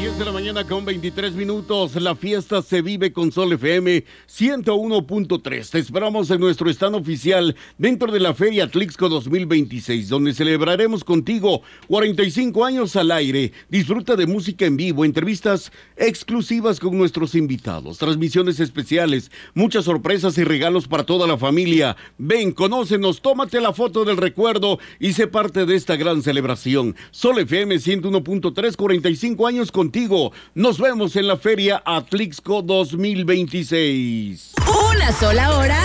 10 de la mañana con 23 minutos. La fiesta se vive con Sol FM 101.3. Te esperamos en nuestro stand oficial dentro de la Feria Atlixco 2026, donde celebraremos contigo 45 años al aire. Disfruta de música en vivo, entrevistas exclusivas con nuestros invitados, transmisiones especiales, muchas sorpresas y regalos para toda la familia. Ven, conócenos, tómate la foto del recuerdo y sé parte de esta gran celebración. Sol FM 101.3, 45 años contigo. Nos vemos en la Feria Atlixco 2026. Una sola hora